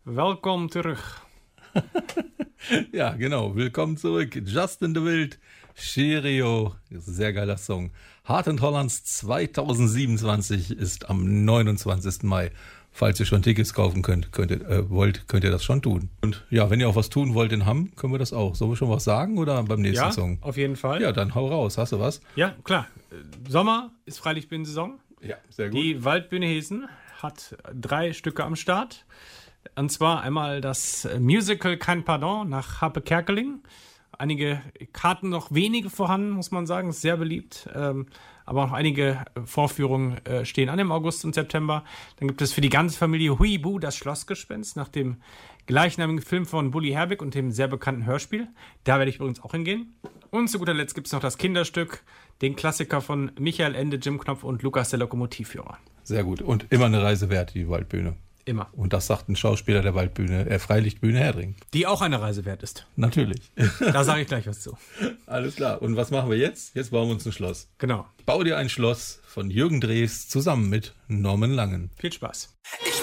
Welkom terug. Ja, genau. Willkommen zurück. Justin de Wild, Cheerio. Sehr geiler Song. Hart and Hollands 2027 ist am 29. Mai. Falls ihr schon Tickets kaufen könnt ihr das schon tun. Und ja, wenn ihr auch was tun wollt in Hamm, können wir das auch. Sollen wir schon was sagen oder beim nächsten Song? Ja, auf jeden Fall. Ja, dann hau raus. Hast du was? Ja, klar. Sommer ist Freilichtbühnensaison. Ja, sehr gut. Die Waldbühne Hessen hat 3 Stücke am Start. Und zwar einmal das Musical Kein Pardon nach Harpe Kerkeling. Einige Karten, noch wenige vorhanden, muss man sagen. Ist sehr beliebt. Aber auch einige Vorführungen stehen an im August und September. Dann gibt es für die ganze Familie Huibu das Schlossgespenst nach dem gleichnamigen Film von Bully Herbig und dem sehr bekannten Hörspiel. Da werde ich übrigens auch hingehen. Und zu guter Letzt gibt es noch das Kinderstück, den Klassiker von Michael Ende, Jim Knopf und Lukas der Lokomotivführer. Sehr gut. Und immer eine Reise wert, die Waldbühne. Immer. Und das sagt ein Schauspieler der Waldbühne, Freilichtbühne Herdring. Die auch eine Reise wert ist. Natürlich. Da sage ich gleich was zu. Alles klar. Und was machen wir jetzt? Jetzt bauen wir uns ein Schloss. Genau. Bau dir ein Schloss von Jürgen Drees zusammen mit Norman Langen. Viel Spaß. Ich